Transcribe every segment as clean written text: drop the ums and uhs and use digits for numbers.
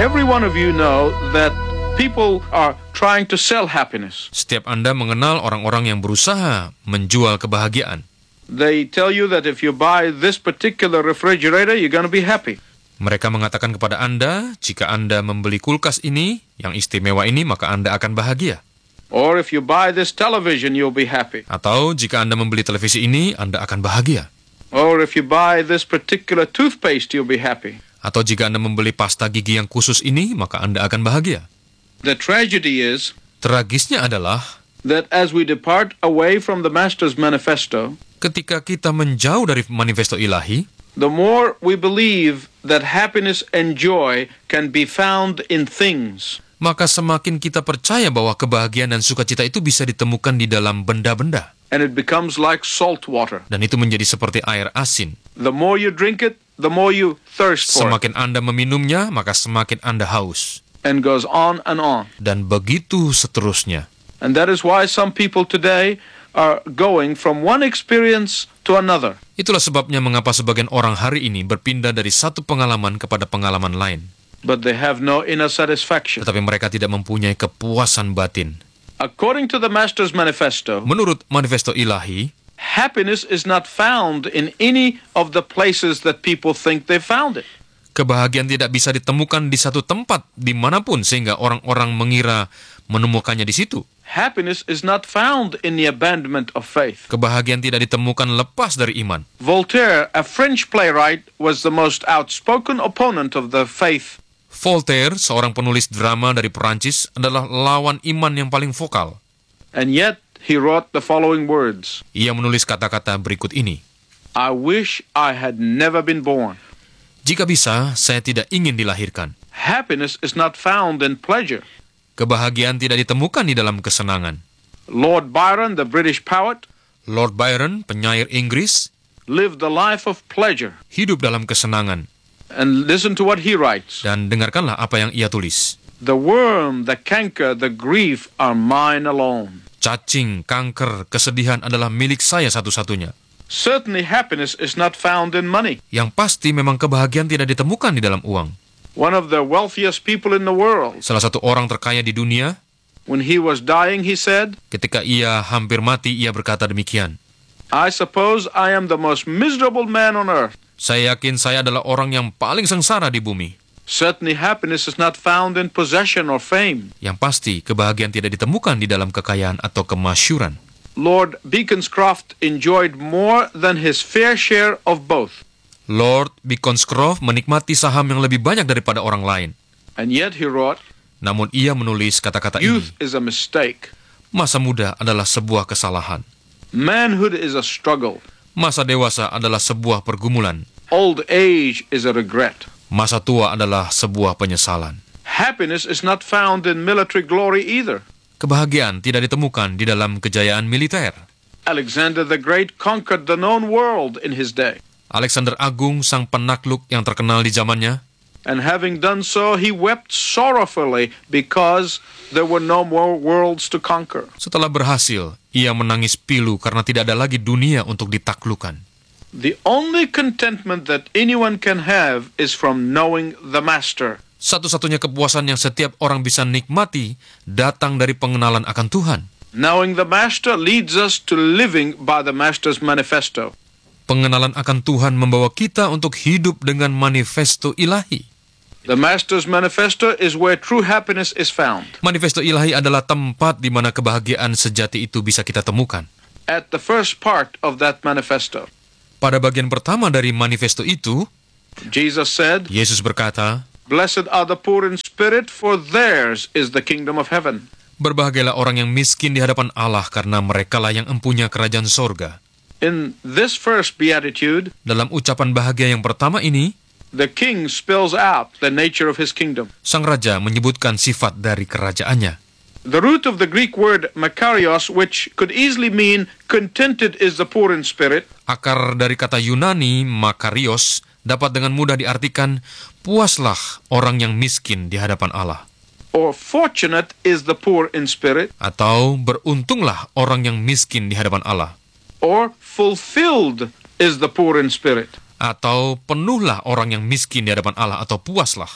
Every one of you know that people are trying to sell happiness. Setiap Anda mengenal orang-orang yang berusaha menjual kebahagiaan. They tell you that if you buy this particular refrigerator, you're going to be happy. Mereka mengatakan kepada Anda, jika Anda membeli kulkas ini, yang istimewa ini, maka Anda akan bahagia. Or if you buy this television, you'll be happy. Atau jika Anda membeli televisi ini, Anda akan bahagia. Or if you buy this particular toothpaste, you'll be happy. Atau jika Anda membeli pasta gigi yang khusus ini, maka Anda akan bahagia. The tragedy is Tragisnya adalah, that as we depart away from the Master's manifesto, ketika kita menjauh dari manifesto ilahi, the more we believe that happiness and joy can be found in things. maka semakin kita percaya bahwa kebahagiaan dan sukacita itu bisa ditemukan di dalam benda-benda. And it becomes like salt water. Dan itu menjadi seperti air asin. The more you drink it, the more you thirst for it. Semakin Anda meminumnya, maka semakin Anda haus. And goes on and on. Dan begitu seterusnya. And that is why some people today are going from one experience to another. Itulah sebabnya mengapa sebagian orang hari ini berpindah dari satu pengalaman kepada pengalaman lain. But they have no inner satisfaction. Tetapi mereka tidak mempunyai kepuasan batin. According to the Master's manifesto, Menurut manifesto ilahi, happiness is not found in any of the places that people think they found it. kebahagiaan tidak bisa ditemukan di satu tempat dimanapun sehingga orang-orang mengira menemukannya di situ. Happiness is not found in the abandonment of faith. Kebahagiaan tidak ditemukan lepas dari iman. Voltaire, a French playwright, was the most outspoken opponent of the faith. Voltaire, seorang penulis drama dari Perancis, adalah lawan iman yang paling vokal. And yet, he wrote the following words. Ia menulis kata-kata berikut ini. I wish I had never been born. Jika bisa, saya tidak ingin dilahirkan. Happiness is not found in pleasure. Kebahagiaan tidak ditemukan di dalam kesenangan. Lord Byron, the British poet, Lord Byron, penyair Inggris, lived the life of pleasure. hidup dalam kesenangan. And listen to what he writes. Dan dengarkanlah apa yang ia tulis. The worm, the canker, the grief are mine alone. Cacing, kanker, kesedihan adalah milik saya satu-satunya. Certainly happiness is not found in money. Yang pasti memang kebahagiaan tidak ditemukan di dalam uang. One of the wealthiest people in the world, Salah satu orang terkaya di dunia, when he was dying, he said, ketika ia hampir mati, ia berkata demikian. I suppose I am the most miserable man on earth. Saya yakin saya adalah orang yang paling sengsara di bumi. Certainly happiness is not found in possession or fame. Yang pasti, kebahagiaan tidak ditemukan di dalam kekayaan atau kemasyhuran. Lord Beaconscroft enjoyed more than his fair share of both. Lord Beaconscroft menikmati saham yang lebih banyak daripada orang lain. And yet he wrote, Namun ia menulis kata-kata youth ini. is a mistake. Masa muda adalah sebuah kesalahan. Manhood is a struggle. Masa dewasa adalah sebuah pergumulan. Old age is a regret. Masa tua adalah sebuah penyesalan. Happiness is not found in military glory either. Kebahagiaan tidak ditemukan di dalam kejayaan militer. Alexander the Great conquered the known world in his day. Alexander Agung, sang penakluk yang terkenal di zamannya, And having done so, he wept sorrowfully because there were no more worlds to conquer. setelah berhasil, ia menangis pilu karena tidak ada lagi dunia untuk ditaklukkan. The only contentment that anyone can have is from knowing the Master. Satu-satunya kepuasan yang setiap orang bisa nikmati datang dari pengenalan akan Tuhan. Knowing the Master leads us to living by the Master's manifesto. Pengenalan akan Tuhan membawa kita untuk hidup dengan manifesto ilahi. The Master's manifesto is where true happiness is found. Manifesto ilahi adalah tempat di mana kebahagiaan sejati itu bisa kita temukan. At the first part of that manifesto, Pada bagian pertama dari manifesto itu, Jesus said, Yesus berkata, Blessed are the poor in spirit, for theirs is the kingdom of heaven. Berbahagialah orang yang miskin di hadapan Allah karena merekalah yang empunya kerajaan sorga. In this first beatitude, Dalam ucapan bahagia yang pertama ini, the king spells out the nature of his kingdom. sang raja menyebutkan sifat dari kerajaannya. The root of the Greek word makarios, which could easily mean contented is the poor in spirit, Akar dari kata Yunani, makarios, dapat dengan mudah diartikan, puaslah orang yang miskin di hadapan Allah. or fortunate is the poor in spirit, Atau beruntunglah orang yang miskin di hadapan Allah. or fulfilled is the poor in spirit. Atau penuhlah orang yang miskin di hadapan Allah, atau puaslah.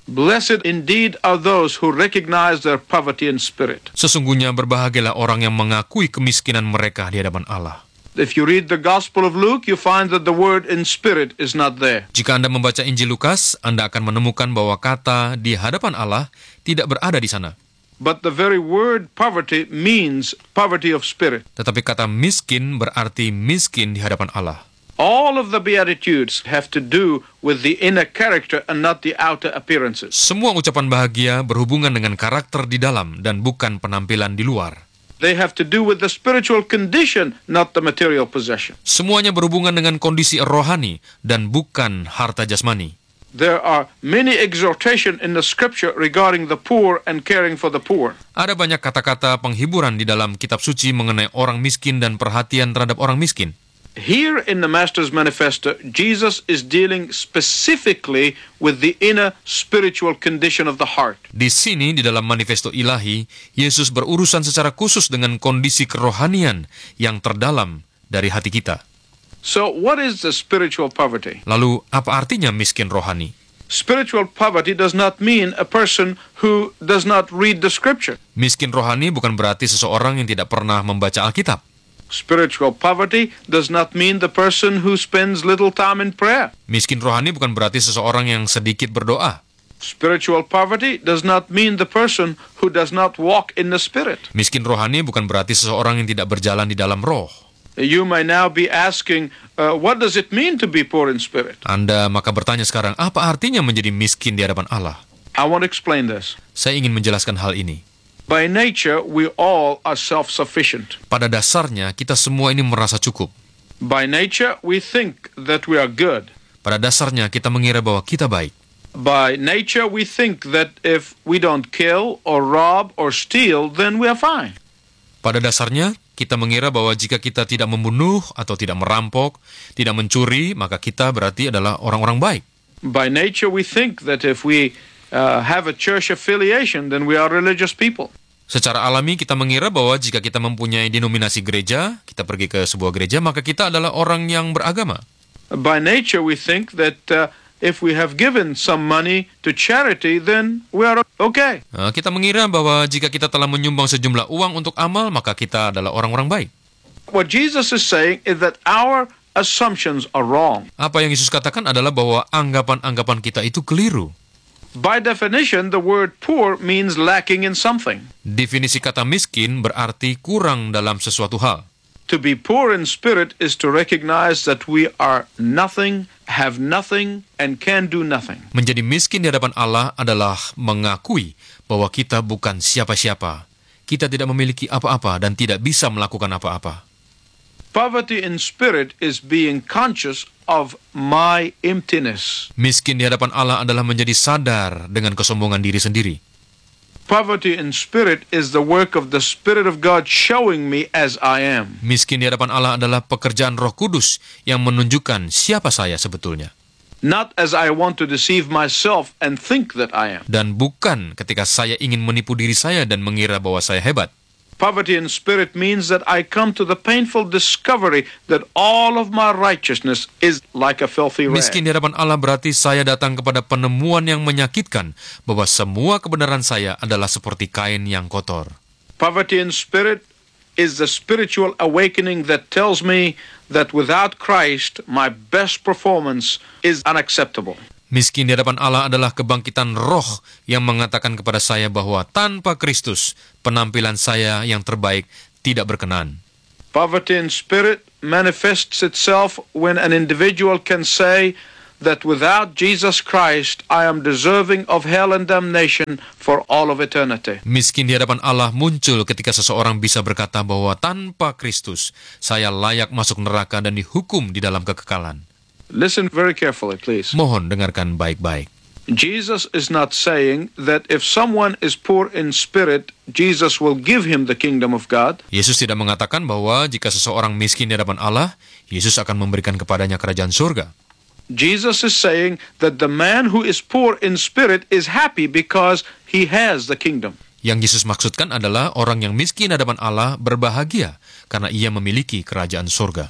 Blessed indeed are those who recognize their poverty in spirit. Sesungguhnya berbahagialah orang yang mengakui kemiskinan mereka di hadapan Allah. If you read the Gospel of Luke, you find that the word in spirit is not there. Jika Anda membaca Injil Lukas, Anda akan menemukan bahwa kata di hadapan Allah tidak berada di sana. But the very word poverty means poverty of spirit. Tetapi kata miskin berarti miskin di hadapan Allah. All of the Beatitudes have to do with the inner character and not the outer appearances. Semua ucapan bahagia berhubungan dengan karakter di dalam dan bukan penampilan di luar. They have to do with the spiritual condition, not the material possession. Semuanya berhubungan dengan kondisi rohani dan bukan harta jasmani. There are many exhortation in the scripture regarding the poor and caring for the poor. Ada banyak kata-kata penghiburan di dalam kitab suci mengenai orang miskin dan perhatian terhadap orang miskin. Here in the Master's Manifesto, Jesus is dealing specifically with the inner spiritual condition of the heart. Di sini, di dalam manifesto ilahi, Yesus berurusan secara khusus dengan kondisi kerohanian yang terdalam dari hati kita. So, what is the spiritual poverty? Lalu, apa artinya miskin rohani? Spiritual poverty does not mean a person who does not read the scripture. Miskin rohani bukan berarti seseorang yang tidak pernah membaca Alkitab. Spiritual poverty does not mean the person who spends little time in prayer. Miskin rohani bukan berarti seseorang yang sedikit berdoa. Spiritual poverty does not mean the person who does not walk in the Spirit. Miskin rohani bukan berarti seseorang yang tidak berjalan di dalam roh. You may now be asking, what does it mean to be poor in spirit? Anda maka bertanya sekarang, apa artinya menjadi miskin di hadapan Allah? I want to explain this. Saya ingin menjelaskan hal ini. By nature, we all are self-sufficient. Pada dasarnya, kita semua ini merasa cukup. By nature, we think that we are good. Pada dasarnya, kita mengira bahwa kita baik. By nature, we think that if we don't kill or rob or steal, then we are fine. Pada dasarnya, kita mengira bahwa jika kita tidak membunuh atau tidak merampok, tidak mencuri, maka kita berarti adalah orang-orang baik. By nature, we think that if we have a church affiliation, then we are religious people. Secara alami kita mengira bahwa jika kita mempunyai denominasi gereja, kita pergi ke sebuah gereja, maka kita adalah orang yang beragama. By nature, we think that if we have given some money to charity, then we are okay. Kita mengira bahwa jika kita telah menyumbang sejumlah uang untuk amal, maka kita adalah orang-orang baik. What Jesus is saying is that our assumptions are wrong. Apa yang Yesus katakan adalah bahwa anggapan-anggapan kita itu keliru. By definition, the word poor means lacking in something. Definisi kata miskin berarti kurang dalam sesuatu hal. To be poor in spirit is to recognize that we are nothing, have nothing, and can do nothing. Menjadi miskin di hadapan Allah adalah mengakui bahwa kita bukan siapa-siapa. Kita tidak memiliki apa-apa dan tidak bisa melakukan apa-apa. Poverty in spirit is being conscious of my emptiness. Miskin di hadapan Allah adalah menjadi sadar dengan kesombongan diri sendiri. Poverty in spirit is the work of the Spirit of God showing me as I am. Miskin di hadapan Allah adalah pekerjaan Roh Kudus yang menunjukkan siapa saya sebetulnya. Not as I want to deceive myself and think that I am. Dan bukan ketika saya ingin menipu diri saya dan mengira bahwa saya hebat. Poverty in spirit means that I come to the painful discovery that all of my righteousness is like a filthy rag. Miskin di hadapan Allah berarti saya datang kepada penemuan yang menyakitkan bahwa semua kebenaran saya adalah seperti kain yang kotor. Poverty in spirit is the spiritual awakening that tells me that without Christ, my best performance is unacceptable. Miskin di hadapan Allah adalah kebangkitan roh yang mengatakan kepada saya bahwa tanpa Kristus, penampilan saya yang terbaik tidak berkenan. Poverty in spirit manifests itself when an individual can say that without Jesus Christ, I am deserving of hell and damnation for all of eternity. Miskin di hadapan Allah muncul ketika seseorang bisa berkata bahwa tanpa Kristus, saya layak masuk neraka dan dihukum di dalam kekekalan. Listen very carefully, please. Mohon dengarkan baik-baik. Jesus is not saying that if someone is poor in spirit, Jesus will give him the kingdom of God. Yesus tidak mengatakan bahwa jika seseorang miskin di hadapan Allah, Yesus akan memberikan kepadanya kerajaan surga. Jesus is saying that the man who is poor in spirit is happy because he has the kingdom. Yang Yesus maksudkan adalah orang yang miskin di hadapan Allah berbahagia karena ia memiliki kerajaan surga.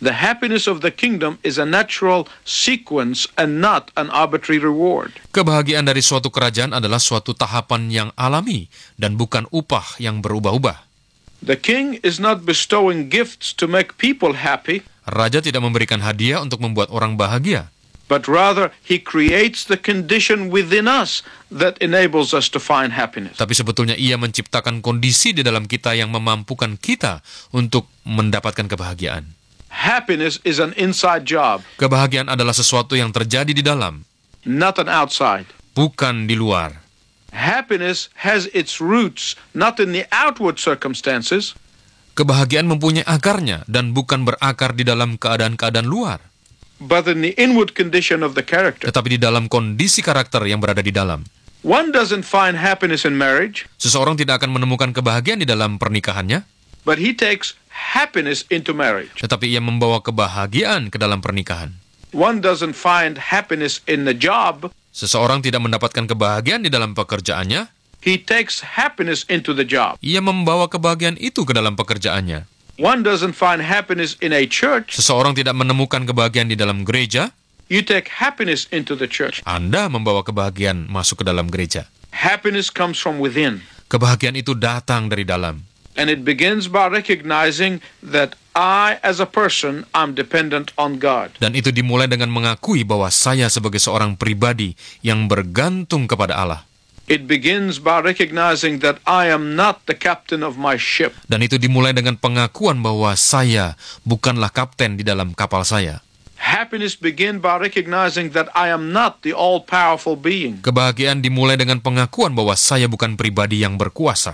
The happiness of the kingdom is a natural sequence and not an arbitrary reward. Kebahagiaan dari suatu kerajaan adalah suatu tahapan yang alami dan bukan upah yang berubah-ubah. The king is not bestowing gifts to make people happy, Raja tidak memberikan hadiah untuk membuat orang bahagia, but rather he creates the condition within us that enables us to find happiness. tapi sebetulnya ia menciptakan kondisi di dalam kita yang memampukan kita untuk mendapatkan kebahagiaan. Happiness is an inside job, Kebahagiaan adalah sesuatu yang terjadi di dalam, not an outside. bukan di luar. Happiness has its roots not in the outward circumstances, Kebahagiaan mempunyai akarnya dan bukan berakar di dalam keadaan-keadaan luar, but in the inward condition of the character. tetapi di dalam kondisi karakter yang berada di dalam. One doesn't find happiness in marriage, Seseorang tidak akan menemukan kebahagiaan di dalam pernikahannya, but he takes happiness into marriage. tetapi ia membawa kebahagiaan ke dalam pernikahan. One doesn't find happiness in the job, Seseorang tidak mendapatkan kebahagiaan di dalam pekerjaannya, he takes happiness into the job. ia membawa kebahagiaan itu ke dalam pekerjaannya. One doesn't find happiness in a church, Seseorang tidak menemukan kebahagiaan di dalam gereja, you take happiness into the church. Anda membawa kebahagiaan masuk ke dalam gereja. Happiness comes from within, Kebahagiaan itu datang dari dalam. and it begins by recognizing that I, as a person, I'm dependent on God. Dan itu dimulai dengan mengakui bahwa saya sebagai seorang pribadi yang bergantung kepada Allah. It begins by recognizing that I am not the captain of my ship. Dan itu dimulai dengan pengakuan bahwa saya bukanlah kapten di dalam kapal saya. Happiness begins by recognizing that I am not the all-powerful being. Kebahagiaan dimulai dengan pengakuan bahwa saya bukan pribadi yang berkuasa.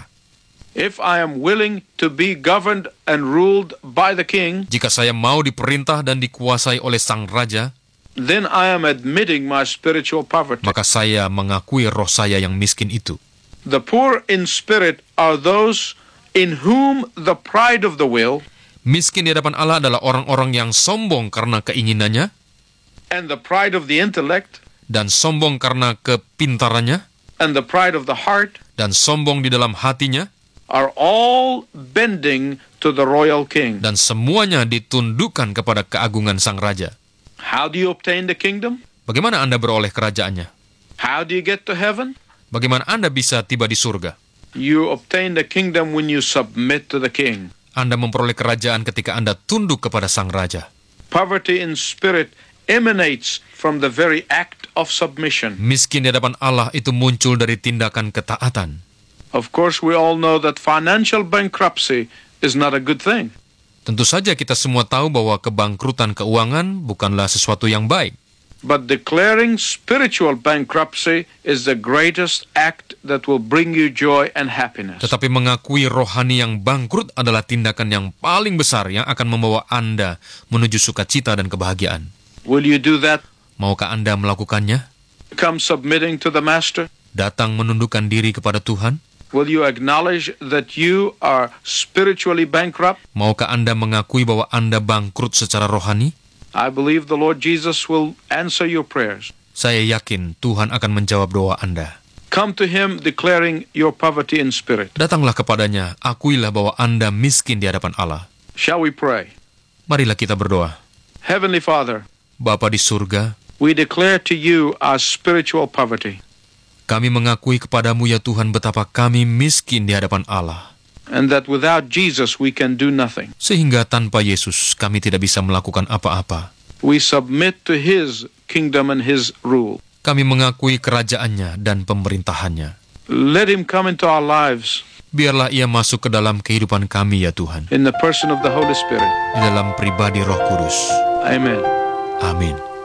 If I am willing to be governed and ruled by the king, Jika saya mau diperintah dan dikuasai oleh sang raja, then I am admitting my spiritual poverty. maka saya mengakui roh saya yang miskin itu. The poor in spirit are those in whom the pride of the will Miskin di hadapan Allah adalah orang-orang yang sombong karena keinginannya, and the pride of the intellect dan sombong karena kepintarannya, and the pride of the heart dan sombong di dalam hatinya, are all bending to the royal king. dan semuanya ditundukkan kepada keagungan sang raja. How do you obtain the kingdom? Bagaimana Anda beroleh kerajaannya? How do you get to heaven? Bagaimana Anda bisa tiba di surga? You obtain the kingdom when you submit to the king. Anda memperoleh kerajaan ketika Anda tunduk kepada sang raja. Poverty in spirit emanates from the very act of submission. Miskin di hadapan Allah itu muncul dari tindakan ketaatan. Of course, we all know that financial bankruptcy is not a good thing. Tentu saja kita semua tahu bahwa kebangkrutan keuangan bukanlah sesuatu yang baik. But declaring spiritual bankruptcy is the greatest act that will bring you joy and happiness. Tetapi mengakui rohani yang bangkrut adalah tindakan yang paling besar yang akan membawa Anda menuju sukacita dan kebahagiaan. Will you do that? Maukah Anda melakukannya? Come submitting to the master? Datang menundukkan diri kepada Tuhan? Will you acknowledge that you are spiritually bankrupt? Maukah Anda mengakui bahwa Anda bangkrut secara rohani? I believe the Lord Jesus will answer your prayers. Saya yakin Tuhan akan menjawab doa Anda. Come to Him declaring your poverty in spirit. Datanglah kepadanya, akuilah bahwa Anda miskin di hadapan Allah. Shall we pray? Marilah kita berdoa. Heavenly Father, Bapa di surga, we declare to you our spiritual poverty, kami mengakui kepadamu ya Tuhan betapa kami miskin di hadapan Allah. and that without Jesus we can do nothing. Sehingga tanpa Yesus kami tidak bisa melakukan apa-apa. We submit to His kingdom and His rule. Kami mengakui kerajaannya dan pemerintahannya. Let Him come into our lives Biarlah ia masuk ke dalam kehidupan kami ya Tuhan. in the person of the Holy Spirit. Di dalam pribadi Roh Kudus. Amen. Amin.